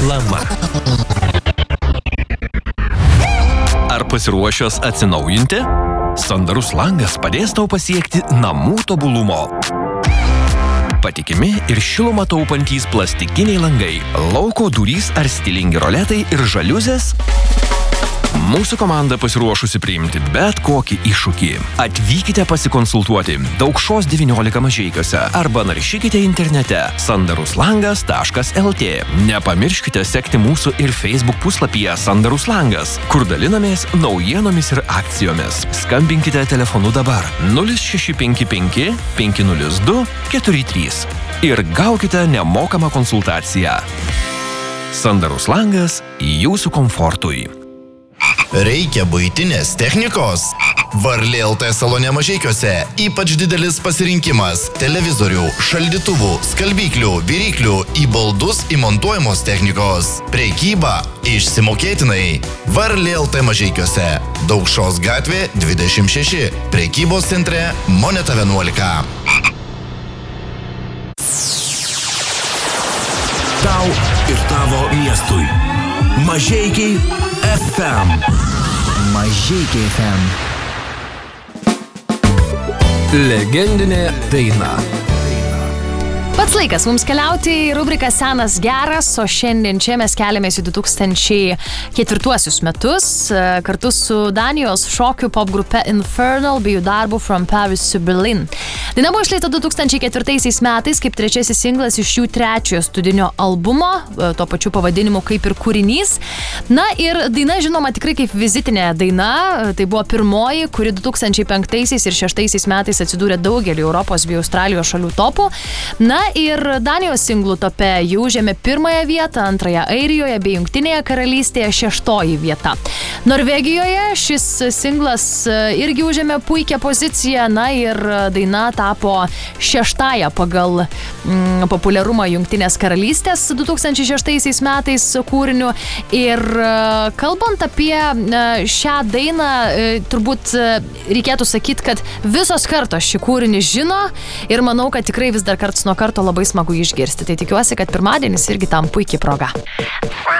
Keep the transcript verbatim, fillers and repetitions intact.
Reklama. Ar pasiruošęs atsinaujinti? Sandarus langas padės tau pasiekti namų tobulumo. Patikimi ir šilumą taupantys plastikiniai langai, lauko durys ar stilingi roletai ir žaliuzės? Mūsų komanda pasiruošusi priimti bet kokį iššūkį. Atvykite pasikonsultuoti Daukšos devyniolika Mažeikiuose arba naršykite internete sandaruslangas taškas lt. Nepamirškite sekti mūsų ir Facebook puslapyje Sandarus langas, kur dalinamės naujienomis ir akcijomis. Skambinkite telefonu dabar nulis šeši penki penki penki nulis du keturi trys ir gaukite nemokamą konsultaciją. Sandarus langas jūsų komfortui. Reikia buitinės technikos? Varlė L T salone Mažeikiuose ypač didelis pasirinkimas televizorių, šaldytuvų, skalbyklių, viryklių, į baldus įmontuojamos technikos. Prekyba išsimokėtinai. Varlė L T Mažeikiuose. Daukšos gatvė dvidešimt šeši. Prekybos centre Moneta vienuolika. Tau ir tavo miestui. Mažeikiai F M. Mažeikiai F M. Legendinė daina. Pats laikas mums keliauti į rubriką Senas geras, o šiandien čia mes keliamės į du tūkstančiai ketvirtuosius metus kartu su Danijos šokių pop grupe Infernal bei jų darbu From Paris to Berlin. Daina buvo išleista du tūkstančiai ketvirtaisiais metais kaip trečiasis singlas iš jų trečiojo studinio albumo, tuo pačiu pavadinimu kaip ir kūrinys. Na ir daina žinoma tikrai kaip vizitinė daina, tai buvo pirmoji, kuri du tūkstančiai penktaisiais ir šeštaisiais metais atsidūrė daugelį Europos bei Australijos šalių topų. Na ir Danijos singlų tope jau užėmė pirmąją vietą, antrąją Airijoje bei Jungtinėje karalystėje šeštoji vieta. Norvegijoje šis singlas irgi užėmė puikią poziciją, na ir daina tapo šeštąją pagal mm, populiarumą Jungtinės karalystės du tūkstančiai šeštaisiais metais kūriniu. Ir kalbant apie šią dainą, turbūt reikėtų sakyti, kad visos kartos šį kūrinį žino ir manau, kad tikrai vis dar karts nuo karto labai smagu išgirsti. Tai tikiuosi, kad pirmadienis irgi tam puikiai proga.